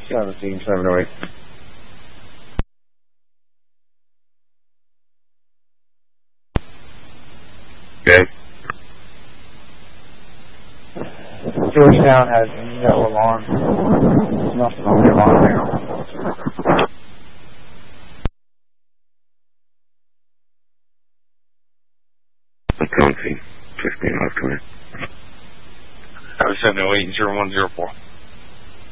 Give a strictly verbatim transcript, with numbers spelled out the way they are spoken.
seventeen seven oh eight. Okay. Georgetown has no alarm. There's nothing on the alarm there. I'm counting. fifteen off twenty. seven oh eight zero one zero four.